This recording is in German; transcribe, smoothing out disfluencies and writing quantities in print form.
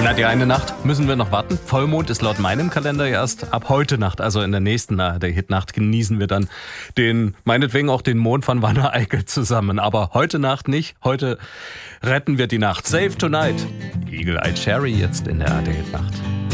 Na, die eine Nacht müssen wir noch warten. Vollmond ist laut meinem Kalender erst ab heute Nacht, also in der nächsten Hit-Nacht genießen wir dann meinetwegen auch den Mond von Wanne Eickel zusammen. Aber heute Nacht nicht. Heute retten wir die Nacht. Save Tonight. Eagle Eye Cherry jetzt in der ARD Hit-Nacht.